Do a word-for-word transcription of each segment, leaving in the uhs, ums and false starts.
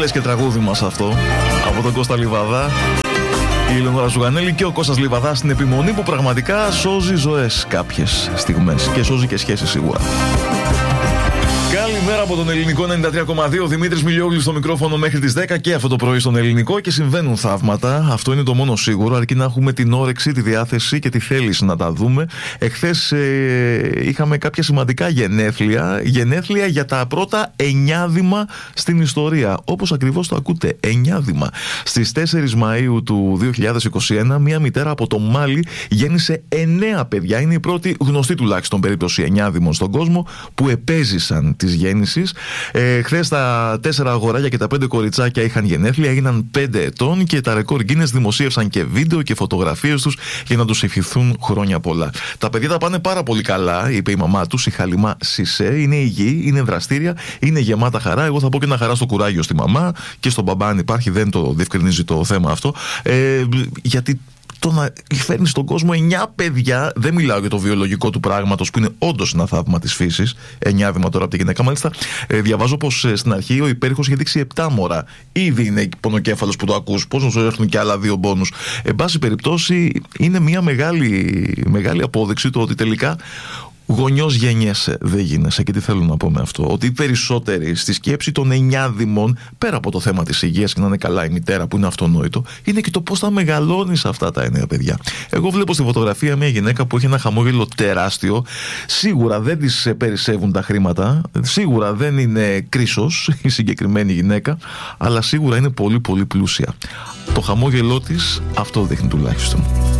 λες και τραγούδι μας αυτό, από τον Κώστα Λιβαδά, η Ηλονόρα Ζουγανέλη και ο Κώστας Λιβαδάς στην επιμονή που πραγματικά σώζει ζωές κάποιες στιγμές και σώζει και σχέσεις σίγουρα. Καλημέρα από τον Ελληνικό ενενήντα τρία κόμμα δύο. Δημήτρης Μιλιόγλης στο μικρόφωνο μέχρι τις δέκα και αυτό το πρωί στον Ελληνικό και συμβαίνουν θαύματα. Αυτό είναι το μόνο σίγουρο, αρκεί να έχουμε την όρεξη, τη διάθεση και τη θέληση να τα δούμε. Εχθές ε, είχαμε κάποια σημαντικά γενέθλια. Γενέθλια για τα πρώτα εννιάδημα στην ιστορία. Όπως ακριβώς το ακούτε, εννιάδημα. Στις τέσσερις Μαΐου του δύο χιλιάδες είκοσι ένα, μια μητέρα από το Μάλι γέννησε εννέα παιδιά. Είναι η πρώτη γνωστή τουλάχιστον περίπτωση εννιάδημων στον κόσμο που επέζησαν της γέννησης. Ε, χθες τα τέσσερα αγοράκια και τα πέντε κοριτσάκια είχαν γενέθλια, έγιναν πέντε ετών και τα ρεκόρ Guinness δημοσίευσαν και βίντεο και φωτογραφίες τους για να τους ευχηθούν χρόνια πολλά. Τα παιδιά τα πάνε πάρα πολύ καλά, είπε η μαμά τους, η Χαλιμά Σισέ. Είναι υγιή, είναι δραστήρια, είναι γεμάτα χαρά. Εγώ θα πω και ένα χαρά στο κουράγιο στη μαμά και στον μπαμπά, αν υπάρχει, δεν το διευκρινίζει το θέμα αυτό. Ε, γιατί το να φέρνει στον κόσμο εννιά παιδιά, δεν μιλάω για το βιολογικό του πράγματος που είναι όντως ένα θαύμα της φύσης. Εννιάδημα τώρα από τη γυναίκα. Μάλιστα, ε, διαβάζω πως ε, στην αρχή ο υπέρηχος είχε δείξει επτά μωρά. Ήδη είναι πονοκέφαλος που το ακούς. Πώς να σου έρθουν και άλλα δύο μπόνους. Εν πάση περιπτώσει, είναι μια μεγάλη, μεγάλη απόδειξη το ότι τελικά γονιός γεννιέσαι, δεν γίνεσαι. Και τι θέλω να πω με αυτό? Ότι οι περισσότεροι στη σκέψη των εννιάδημων, πέρα από το θέμα της υγείας και να είναι καλά η μητέρα που είναι αυτονόητο, είναι και το πώς θα μεγαλώνεις αυτά τα εννέα παιδιά. Εγώ βλέπω στη φωτογραφία μια γυναίκα που έχει ένα χαμόγελο τεράστιο. Σίγουρα δεν της περισσεύουν τα χρήματα, σίγουρα δεν είναι κρίσος η συγκεκριμένη γυναίκα, αλλά σίγουρα είναι πολύ πολύ πλούσια. Το χαμόγελό της αυτό δείχνει τουλάχιστον.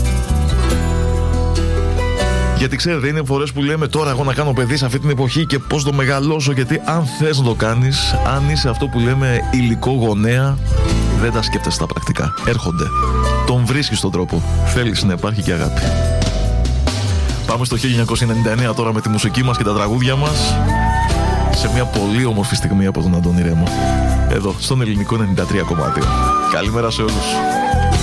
Γιατί ξέρετε, είναι φορές που λέμε τώρα εγώ να κάνω παιδί σε αυτή την εποχή και πώς το μεγαλώσω. Γιατί αν θες να το κάνεις, αν είσαι αυτό που λέμε υλικό γονέα, δεν τα σκέφτεσαι τα πρακτικά. Έρχονται. Τον βρίσκεις τον τρόπο. Θέλεις να υπάρχει και αγάπη. Πάμε στο χίλια εννιακόσια ενενήντα εννέα τώρα με τη μουσική μας και τα τραγούδια μας. Σε μια πολύ όμορφη στιγμή από τον Αντώνη Ρέμο. Εδώ, στον Ελληνικό ενενήντα τρία κόμμα δύο. Καλημέρα σε όλους.